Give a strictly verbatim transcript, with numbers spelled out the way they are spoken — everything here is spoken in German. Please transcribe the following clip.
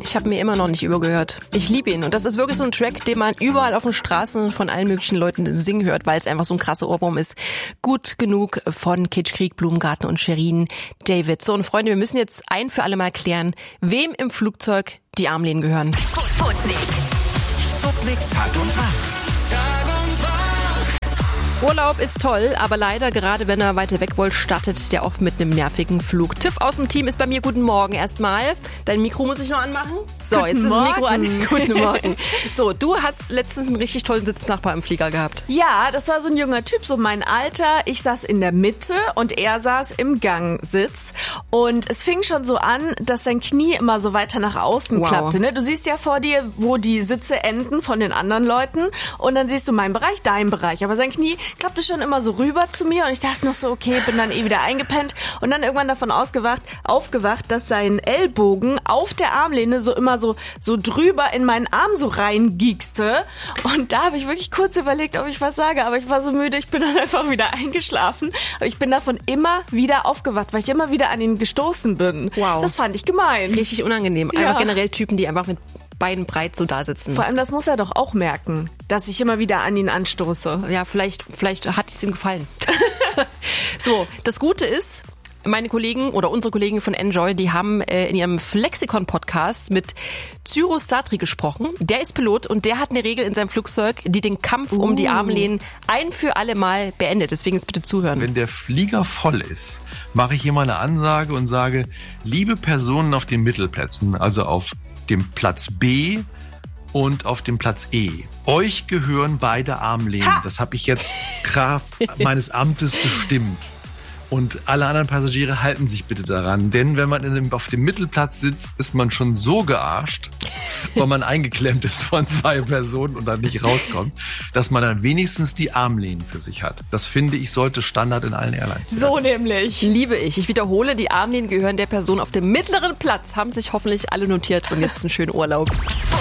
Ich habe mir immer noch nicht übergehört. Ich liebe ihn und das ist wirklich so ein Track, den man überall auf den Straßen von allen möglichen Leuten singen hört, weil es einfach so ein krasser Ohrwurm ist. Gut genug von Kitschkrieg, Blumengarten und Shirin David. So, und Freunde, wir müssen jetzt ein für alle Mal klären, wem im Flugzeug die Armlehnen gehören. Sputnik. Sputnik Tag und Tag. Urlaub ist toll, aber leider, gerade wenn er weiter weg will, startet der oft mit einem nervigen Flug. Tiff aus dem Team ist bei mir. Guten Morgen erstmal. Dein Mikro muss ich noch anmachen. So, Guten jetzt ist das Mikro an. Morgen. Guten Morgen. So, du hast letztens einen richtig tollen Sitznachbar im Flieger gehabt. Ja, das war so ein junger Typ, so mein Alter. Ich saß in der Mitte und er saß im Gangsitz. Und es fing schon so an, dass sein Knie immer so weiter nach außen Wow. klappte. Ne? Du siehst ja vor dir, wo die Sitze enden von den anderen Leuten. Und dann siehst du meinen Bereich, deinen Bereich. Aber sein Knie klappte schon immer so rüber zu mir. Und ich dachte noch so, okay, bin dann eh wieder eingepennt. Und dann irgendwann davon ausgewacht, aufgewacht, dass sein Ellbogen auf der Armlehne so immer so, so drüber in meinen Arm so reingiekste. Und da habe ich wirklich kurz überlegt, ob ich was sage. Aber ich war so müde, ich bin dann einfach wieder eingeschlafen. Aber ich bin davon immer wieder aufgewacht, weil ich immer wieder an ihn gestoßen bin. Wow. Das fand ich gemein. Richtig unangenehm. Einfach Ja. generell Typen, die einfach mit Beinen breit so da sitzen. Vor allem, das muss er doch auch merken, dass ich immer wieder an ihn anstoße. Ja, vielleicht, vielleicht hat es ihm gefallen. So, das Gute ist, meine Kollegen oder unsere Kollegen von Enjoy, die haben äh, in ihrem Flexikon-Podcast mit Cyrus Satri gesprochen. Der ist Pilot und der hat eine Regel in seinem Flugzeug, die den Kampf um die Armlehnen ein für alle Mal beendet. Deswegen jetzt bitte zuhören. Wenn der Flieger voll ist, mache ich immer eine Ansage und sage, liebe Personen auf den Mittelplätzen, also auf dem Platz B und auf dem Platz E. Euch gehören beide Armlehnen. Das habe ich jetzt Kraft meines Amtes bestimmt. Und alle anderen Passagiere halten sich bitte daran. Denn wenn man in dem, auf dem Mittelplatz sitzt, ist man schon so gearscht, weil man eingeklemmt ist von zwei Personen und dann nicht rauskommt, dass man dann wenigstens die Armlehnen für sich hat. Das finde ich, sollte Standard in allen Airlines sein. So nämlich. Liebe ich. Ich wiederhole, die Armlehnen gehören der Person auf dem mittleren Platz. Haben sich hoffentlich alle notiert und jetzt einen schönen Urlaub.